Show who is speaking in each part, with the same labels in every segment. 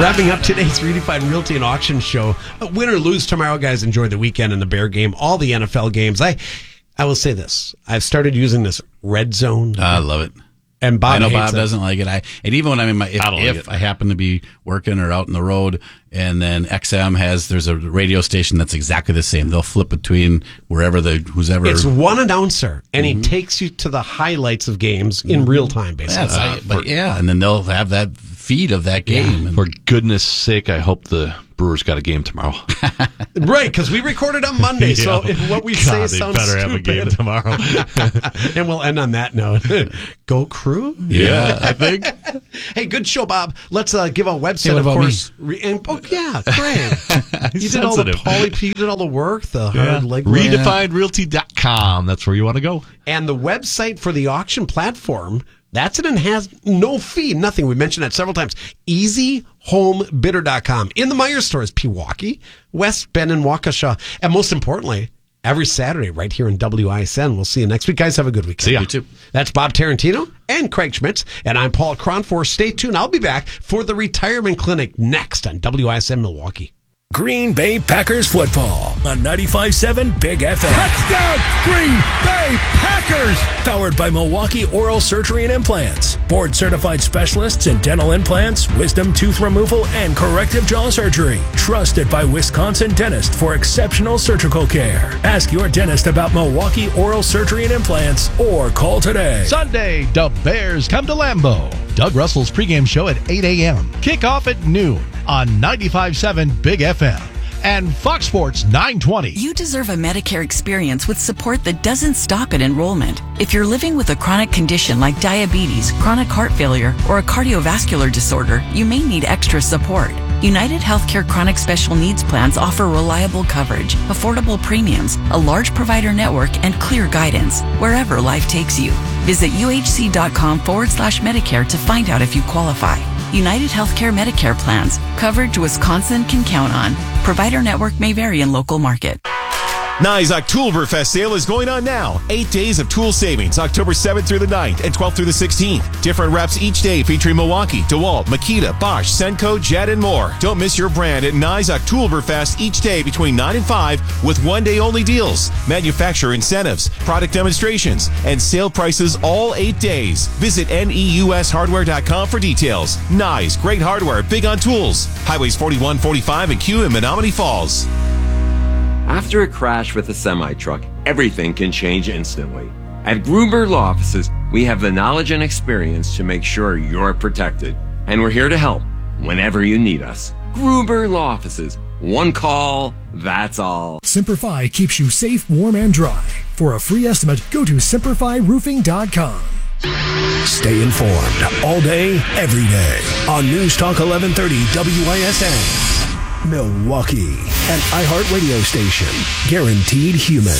Speaker 1: Wrapping up today's Redefined Realty and Auction Show. Win or lose tomorrow, guys. Enjoy the weekend and the Bear game, all the NFL games. I will say this. I've started using this Red Zone.
Speaker 2: I love it.
Speaker 1: And Bob
Speaker 2: I know
Speaker 1: hates
Speaker 2: Bob
Speaker 1: it.
Speaker 2: doesn't like it. And even when I'm in my, if I happen to be working or out on the road, and then XM there's a radio station that's exactly the same. They'll flip between who's ever.
Speaker 1: It's one announcer, and he takes you to the highlights of games in real time, basically.
Speaker 2: And then they'll have that feed of that game.
Speaker 3: Yeah. For goodness sake, I hope the Brewers got a game tomorrow.
Speaker 1: Right, because we recorded on Monday, so if what we say sounds
Speaker 3: better
Speaker 1: stupid.
Speaker 3: have a game tomorrow.
Speaker 1: And we'll end on that note. Go Crew?
Speaker 2: Yeah, I think.
Speaker 1: Hey, good show, Bob. Let's give a website,
Speaker 2: Hey, what
Speaker 1: of
Speaker 2: about
Speaker 1: course. Yeah, great. You did all the you did all the work, the hard legwork.
Speaker 3: RedefinedRealty.com. That's where you want to go.
Speaker 1: And the website for the auction platform, that's an enhanced, no fee, nothing. We mentioned that several times. EasyHomeBidder.com. In the Meijer stores, Pewaukee, West Bend, and Waukesha. And most importantly, every Saturday right here in WISN. We'll see you next week. Guys, have a good week.
Speaker 3: See ya.
Speaker 2: You too.
Speaker 1: That's Bob Tarantino and Craig Schmitz. And I'm Paul Cronfor. Stay tuned. I'll be back for the Retirement Clinic next on WISN Milwaukee.
Speaker 4: Green Bay Packers football on 95.7 Big FM.
Speaker 5: Touchdown, Green Bay Packers!
Speaker 4: Powered by Milwaukee Oral Surgery and Implants. Board certified specialists in dental implants, wisdom tooth removal, and corrective jaw surgery. Trusted by Wisconsin dentists for exceptional surgical care. Ask your dentist about Milwaukee Oral Surgery and Implants or call today.
Speaker 5: Sunday, the Bears come to Lambeau. Doug Russell's pregame show at 8 a.m. Kickoff at noon on 95.7 Big FM and Fox Sports 920.
Speaker 6: You deserve a Medicare experience with support that doesn't stop at enrollment. If you're living with a chronic condition like diabetes, chronic heart failure, or a cardiovascular disorder, you may need extra support. United Healthcare Chronic Special Needs Plans offer reliable coverage, affordable premiums, a large provider network, and clear guidance wherever life takes you. Visit uhc.com/Medicare to find out if you qualify. United Healthcare Medicare plans. Coverage Wisconsin can count on. Provider network may vary in local market.
Speaker 7: Nye's Oktoberfest sale is going on now. 8 days of tool savings, October 7th through the 9th and 12th through the 16th. Different reps each day featuring Milwaukee, DeWalt, Makita, Bosch, Senko, Jet, and more. Don't miss your brand at Nye's Oktoberfest each day between 9 and 5 with one-day-only deals, manufacturer incentives, product demonstrations, and sale prices all 8 days. Visit NEUSHardware.com for details. Nye's, great hardware, big on tools. Highways 41, 45, and Q in Menominee Falls.
Speaker 8: After a crash with a semi-truck, everything can change instantly. At Gruber Law Offices, we have the knowledge and experience to make sure you're protected. And we're here to help whenever you need us. Gruber Law Offices. One call, that's all.
Speaker 4: Simplify keeps you safe, warm, and dry. For a free estimate, go to simplifyroofing.com. Stay informed all day, every day on News Talk 1130 WISN. Milwaukee, an iHeartRadio station. Guaranteed human.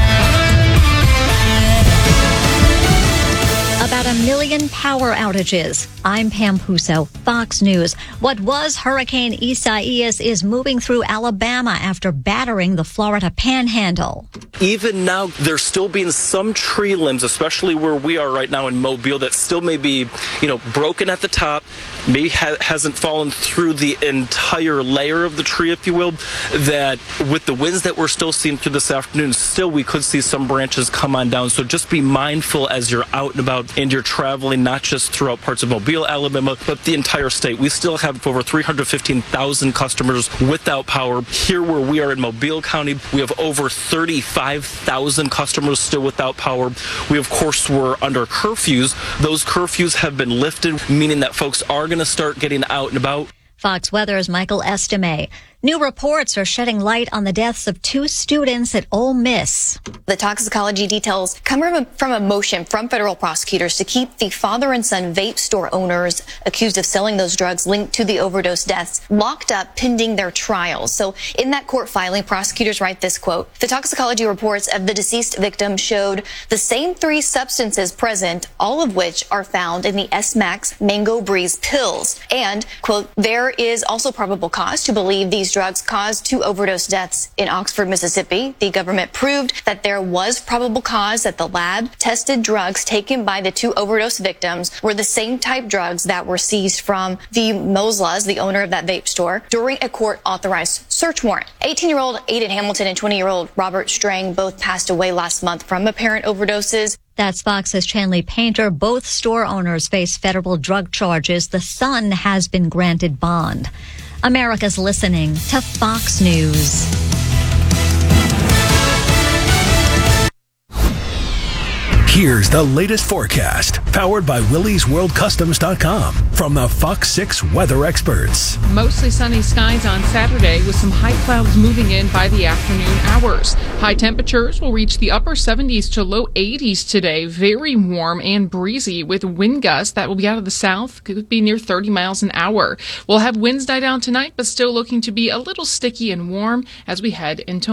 Speaker 9: About 1 million power outages. I'm Pam Puso, Fox News. What was Hurricane Isaias is moving through Alabama after battering the Florida Panhandle.
Speaker 10: Even now, there's still being some tree limbs, especially where we are right now in Mobile, that still may be, broken at the top, maybe hasn't fallen through the entire layer of the tree, if you will, that with the winds that we're still seeing through this afternoon, still we could see some branches come on down. So just be mindful as you're out and about and you're traveling, not just throughout parts of Mobile, Alabama, but the entire state. We still have over 315,000 customers without power. Here where we are in Mobile County, we have over 35,000 customers still without power. We, of course, were under curfews. Those curfews have been lifted, meaning that folks are going to start getting out and about.
Speaker 9: Fox Weather's Michael Estime. New reports are shedding light on the deaths of 2 students at Ole Miss.
Speaker 11: The toxicology details come from a motion from federal prosecutors to keep the father and son vape store owners accused of selling those drugs linked to the overdose deaths locked up pending their trials. So in that court filing, prosecutors write this quote: the toxicology reports of the deceased victim showed the same 3 substances present, all of which are found in the S-Max Mango Breeze pills. And, quote, there is also probable cause to believe these drugs caused 2 overdose deaths in Oxford, Mississippi. The government proved that there was probable cause, that the lab tested drugs taken by the 2 overdose victims were the same type drugs that were seized from the Moslas, the owner of that vape store, during a court-authorized search warrant. 18-year-old Aiden Hamilton and 20-year-old Robert Strang both passed away last month from apparent overdoses.
Speaker 9: That's Fox's Chanley Painter. Both store owners face federal drug charges. The son has been granted bond. America's listening to Fox News.
Speaker 4: Here's the latest forecast, powered by WillysWorldCustoms.com from the Fox 6 weather experts.
Speaker 12: Mostly sunny skies on Saturday with some high clouds moving in by the afternoon hours. High temperatures will reach the upper 70s to low 80s today. Very warm and breezy with wind gusts that will be out of the south. Could be near 30 miles an hour. We'll have winds die down tonight, but still looking to be a little sticky and warm as we head into